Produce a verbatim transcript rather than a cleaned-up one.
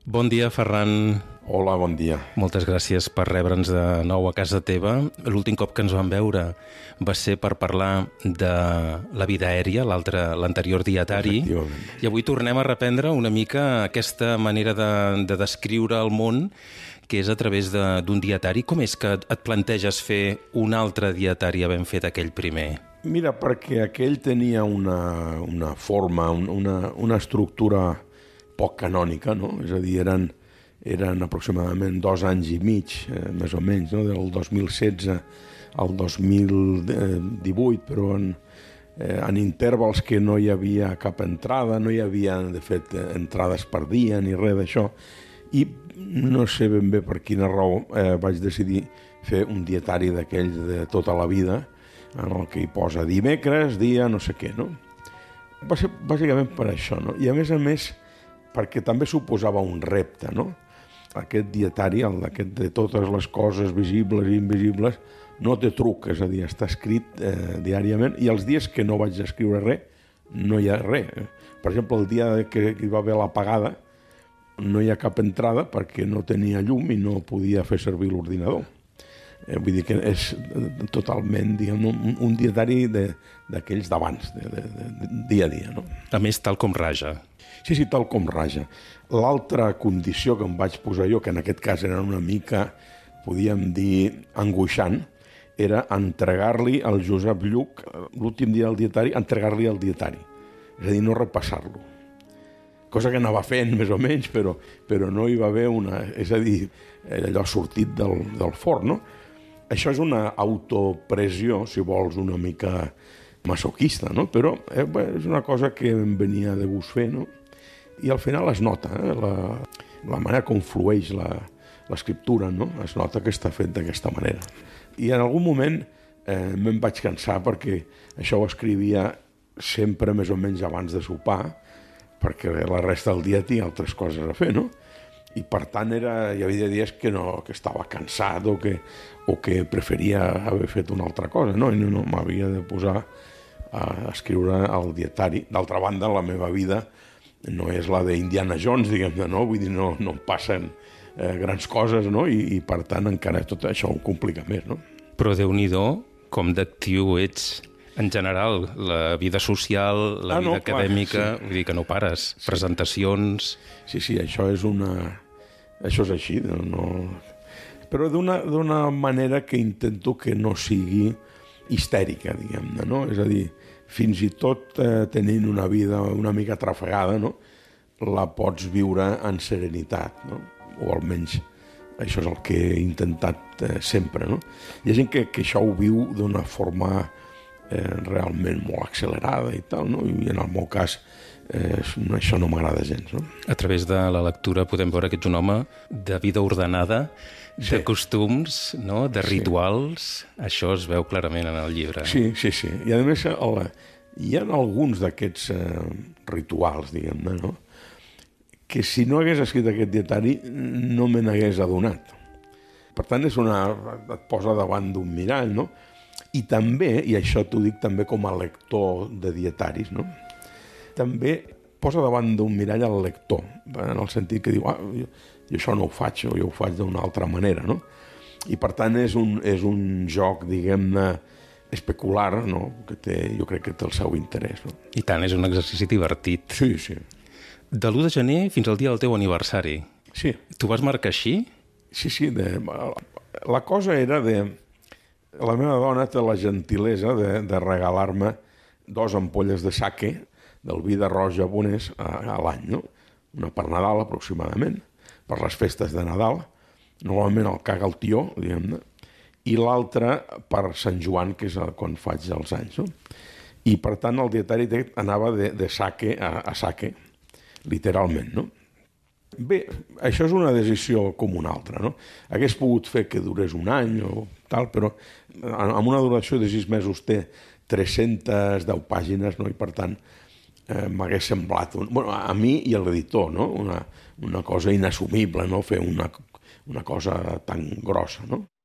Bon dia, Ferran. Hola, bon dia. Moltes gràcies per rebre'ns de nou a casa teva. L'últim cop que ens vam veure va ser per parlar de la vida aèria, l'altre, l'anterior dietari. I avui tornem a reprendre una mica aquesta manera de, de descriure el món, que és a través de, d'un dietari. Com és que et planteges fer un altre dietari havent fet aquell primer? Mira, perquè aquell tenia una, una forma, una, una estructura poc canònica, no? És a dir, eren, eren aproximadament dos anys i mig, eh, més o menys, no? Del dos mil setze al dos mil divuit, però en, eh, en intervals que no hi havia cap entrada, no hi havia, de fet, entrades per dia ni res d'això, i no sé ben bé per quina raó eh, vaig decidir fer un dietari d'aquells de tota la vida, en el que hi posa dimecres, dia, no sé què, no? Va ser bàsicament per això, no? I a més a més, perquè també suposava un repte, no? Aquest dietari, el d'aquest de totes les coses visibles i invisibles, no té truc, és a dir, està escrit eh, diàriament, i els dies que no vaig escriure res, no hi ha res. Per exemple, el dia que hi va haver l'apagada, no hi ha cap entrada perquè no tenia llum i no podia fer servir l'ordinador. Eh, vull dir que és totalment, diguem, un, un dietari d'aquells d'abans, de, de, de, de dia a dia, no? A més, tal com raja. Sí, sí, tal com raja. L'altra condició que em vaig posar jo, que en aquest cas era una mica, podíem dir, angoixant, era entregar-li al Josep Lluc, l'últim dia del dietari, entregar-li el dietari. És a dir, no repassar-lo. Cosa que anava fent, més o menys, però, però no hi va haver una... És a dir, allò sortit del, del forn, no? Això és una autopressió, si vols, una mica masoquista, no? Però eh, és una cosa que em venia de gust fer, no? I al final es nota, eh? la, la manera com flueix la, l'escriptura, no? Es nota que està fet d'aquesta manera. I en algun moment eh, me'n vaig cansar perquè això ho escrivia sempre més o menys abans de sopar, perquè la resta del dia tinc altres coses a fer, no? I per tant era, hi havia dies que, no, que estava cansat o que, o que preferia haver fet una altra cosa, no? I no, no m'havia de posar a escriure el dietari. D'altra banda, la meva vida no és la d'Indiana Jones, diguem-ne, no? Vull dir, no, no em passen eh, grans coses, no? I, I per tant encara tot això ho complica més, no? Però Déu-n'hi-do, com d'actiu ets en general, la vida social, la ah, vida no, acadèmica, clar, sí. Vull dir que no pares, sí. Presentacions... Sí, sí, això és una... Això és així, no... Però d'una, d'una manera que intento que no sigui histèrica, diguem-ne, no? És a dir, fins i tot eh, tenint una vida una mica trafegada, no? La pots viure en serenitat, no? O almenys això és el que he intentat eh, sempre, no? Hi ha gent que, que això ho viu d'una forma eh, realment molt accelerada i tal, no? I en el meu cas eh, això no m'agrada gens, no? A través de la lectura podem veure que ets un home de vida ordenada, sí. De costums, no? De rituals, sí. Això es veu clarament en el llibre. Sí, sí, sí. I a més el, hi ha alguns d'aquests eh, rituals, diguem-ne, no? Que si no hagués escrit aquest dietari no me n'hagués adonat. Per tant, és una, et posa davant d'un mirall, no? I també, i això t'ho dic també com a lector de dietaris, no? També posa davant d'un mirall al lector, en el sentit que diu, ah, jo, jo això no ho faig, o jo ho faig d'una altra manera, no? I per tant és un, és un joc, diguem-ne, especular, no? Que té, jo crec que té el seu interès, no? I tant, és un exercici divertit. Sí, sí. De l'u de gener fins al dia del teu aniversari. Sí. Tu vas marcar així? Sí, sí. De, la cosa era de... La meva dona té la gentilesa de, de regalar-me dos ampolles de sake del vi de arròs japonès a, a l'any, no? Una per Nadal, aproximadament, per les festes de Nadal. Normalment el caga el tió, diguem-ne, i l'altre per Sant Joan, que és quan faig els anys, no? I, per tant, el dietari anava de, de sake a, a sake, literalment, no? Bé, això és una decisió com una altra, no? Hagués pogut fer que durés un any o tal, però amb una duració de sis mesos té tres-centes deu pàgines, no? I per tant eh, m'hagués semblat, un... bueno, a mi i a l'editor, no? Una, una cosa inassumible, no? Fer una, una cosa tan grossa, no?